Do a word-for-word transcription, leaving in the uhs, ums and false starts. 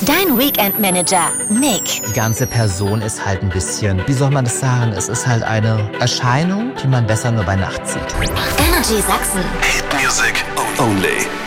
Dein Weekend-Manager, Nick. Die ganze Person ist halt ein bisschen, wie soll man das sagen? Es ist halt eine Erscheinung, die man besser nur bei Nacht sieht. Energy Sachsen. Hit music only.